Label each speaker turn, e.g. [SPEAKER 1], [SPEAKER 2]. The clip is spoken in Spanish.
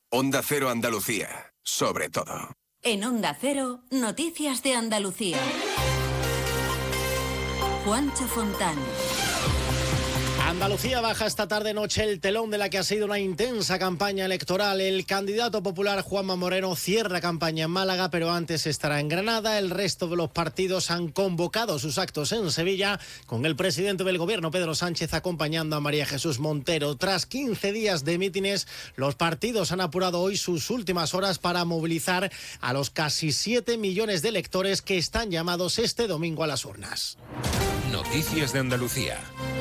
[SPEAKER 1] Onda Cero Andalucía, sobre todo.
[SPEAKER 2] En Onda Cero, Noticias de Andalucía. Juancho Fontán.
[SPEAKER 3] Andalucía baja esta tarde-noche el telón de la que ha sido una intensa campaña electoral. El candidato popular Juanma Moreno cierra campaña en Málaga, pero antes estará en Granada. El resto de los partidos han convocado sus actos en Sevilla, con el presidente del gobierno, Pedro Sánchez, acompañando a María Jesús Montero. Tras 15 días de mítines, los partidos han apurado hoy sus últimas horas para movilizar a los casi 7 millones de electores que están llamados este domingo a las urnas.
[SPEAKER 4] Noticias de Andalucía.